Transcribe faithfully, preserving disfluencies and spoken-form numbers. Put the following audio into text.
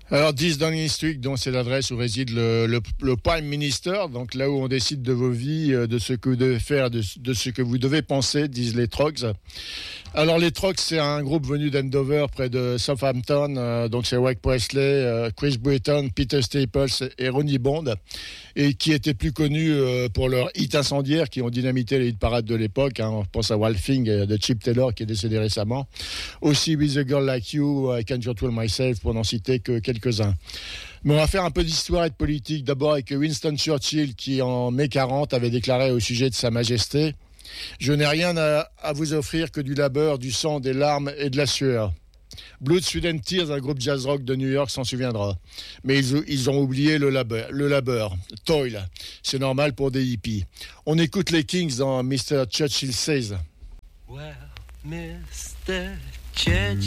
Alors, dix Downing Street, donc c'est l'adresse où réside le, le, le Prime Minister, donc là où on décide de vos vies, de ce que vous devez faire, de, de ce que vous devez penser, disent les Trogs. Alors, les Trogs, c'est un groupe venu d'Andover, près de Southampton, euh, donc c'est Wake Presley, euh, Chris Britton, Peter Staples et Ronnie Bond, et qui étaient plus connus euh, pour leurs hits incendiaires qui ont dynamité les hit parades de l'époque. Hein. On pense à Walfing de Chip Taylor qui est décédé récemment. Aussi With a Girl Like You, I Can't Control Myself, pour n'en citer que quelques-uns. Mais on va faire un peu d'histoire et de politique. D'abord avec Winston Churchill qui, en mai quarante, avait déclaré au sujet de Sa Majesté « Je n'ai rien à, à vous offrir que du labeur, du sang, des larmes et de la sueur ». Blood, Sweat and Tears, un groupe jazz rock de New York, s'en souviendra. Mais ils, ils ont oublié le labeur, le labeur, toil. C'est normal pour des hippies. On écoute les Kings dans mister Churchill Says. Well, mister Churchill